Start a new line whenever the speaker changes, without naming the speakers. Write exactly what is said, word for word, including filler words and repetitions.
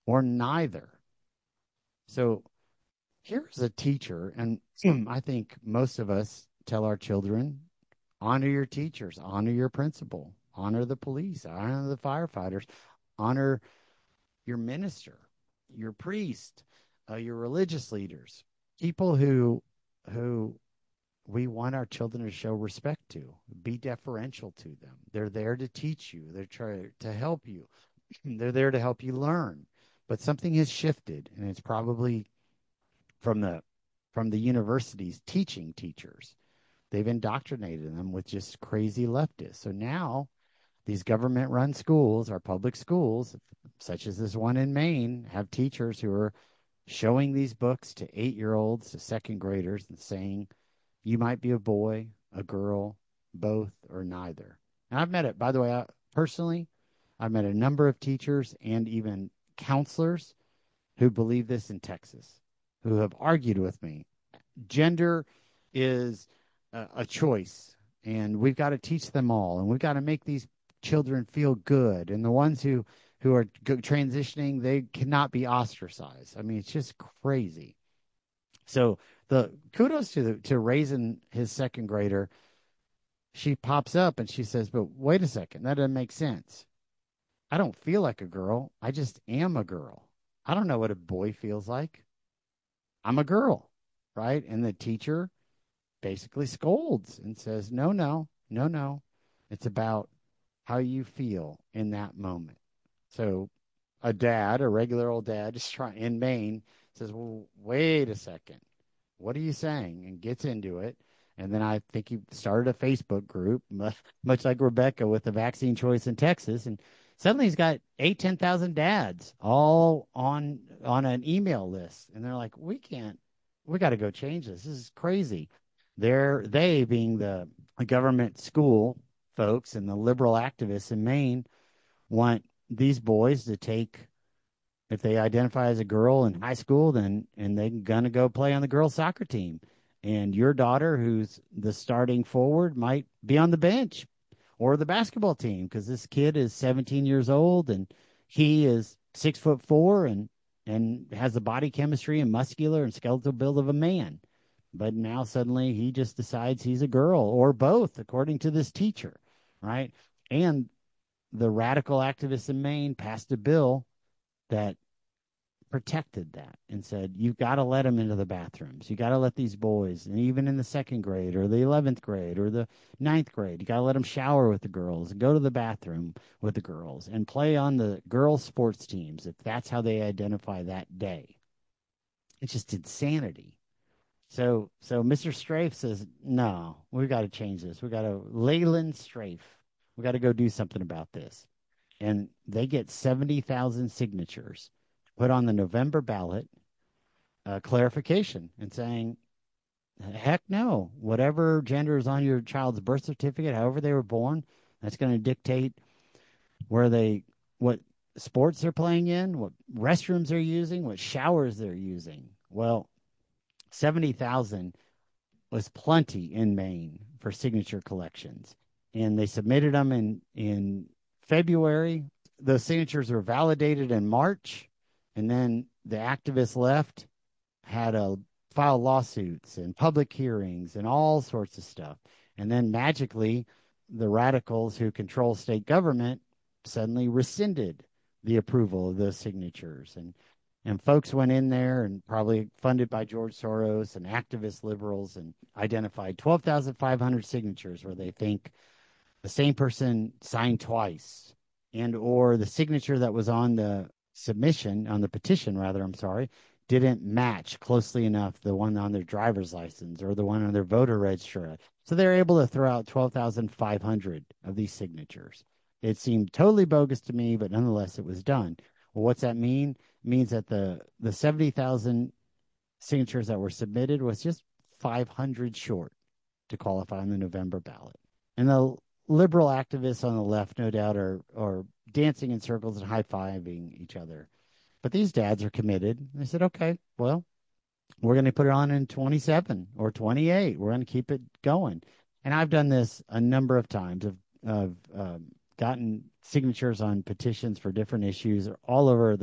or neither. So here's a teacher, and I think most of us tell our children, honor your teachers, honor your principal, honor the police, honor the firefighters, honor your minister, your priest, uh, your religious leaders, people who who we want our children to show respect to, be deferential to them. They're there to teach you. They're trying to help you. They're there to help you learn. But something has shifted, and it's probably from the from the universities teaching teachers. They've indoctrinated them with just crazy leftists. So now these government run schools, our public schools, such as this one in Maine, have teachers who are showing these books to eight year olds, to second graders, and saying, you might be a boy, a girl, both, or neither. And I've met it, by the way, I, personally, I've met a number of teachers and even counselors who believe this in Texas, who have argued with me. Gender is a, a choice, and we've got to teach them all, and we've got to make these children feel good. And the ones who who are go- transitioning, they cannot be ostracized. I mean, it's just crazy. So the kudos to the, to raising his second grader. She pops up and she says, "But wait a second, that doesn't make sense. I don't feel like a girl. I just am a girl. I don't know what a boy feels like. I'm a girl, right?" And the teacher basically scolds and says, "No, no, no, no. It's about how you feel in that moment." So a dad, a regular old dad, just trying in Maine, says, "Well, wait a second. What are you saying?" And gets into it. And then I think he started a Facebook group, much like Rebecca with the vaccine choice in Texas. And suddenly he's got eight, ten thousand dads all on on an email list. And they're like, we can't, we got to go change this. This is crazy. They're, they being the government school folks and the liberal activists in Maine want these boys to take, if they identify as a girl in high school, then and they're gonna go play on the girls soccer team. And your daughter, who's the starting forward, might be on the bench or the basketball team because this kid is seventeen years old and he is six foot four and and has the body chemistry and muscular and skeletal build of a man. But now suddenly he just decides he's a girl or both, according to this teacher, right? And the radical activists in Maine passed a bill that protected that and said, you've got to let them into the bathrooms. You got to let these boys, and even in the second grade or the eleventh grade or the ninth grade, you got to let them shower with the girls and go to the bathroom with the girls and play on the girls' sports teams if that's how they identify that day. It's just insanity. So, so mister Strafe says, no, we got to change this. We got to, Leyland Strafe, we got to go do something about this. And they get seventy thousand signatures put on the November ballot, uh, clarification and saying, heck no, whatever gender is on your child's birth certificate, however they were born, that's going to dictate where they, what sports they're playing in, what restrooms they're using, what showers they're using. Well, seventy thousand was plenty in Maine for signature collections. And they submitted them in, in February. Those signatures were validated in March. And then the activists left, had a file lawsuits and public hearings and all sorts of stuff. And then magically, the radicals who control state government suddenly rescinded the approval of those signatures. And and folks went in there and probably funded by George Soros and activist liberals and identified twelve thousand five hundred signatures where they think the same person signed twice and or the signature that was on the submission on the petition rather I'm sorry didn't match closely enough the one on their driver's license or the one on their voter registry, so they're able to throw out twelve thousand five hundred of these signatures. It seemed totally bogus to me, but nonetheless it was done. Well, what's that mean? It means that the the seventy thousand signatures that were submitted was just five hundred short to qualify on the November ballot. And the liberal activists on the left, no doubt, are, are dancing in circles and high fiving each other. But these dads are committed. They said, okay, well, we're going to put it on in twenty-seven or twenty-eight. We're going to keep it going. And I've done this a number of times. Of, of um, gotten signatures on petitions for different issues all over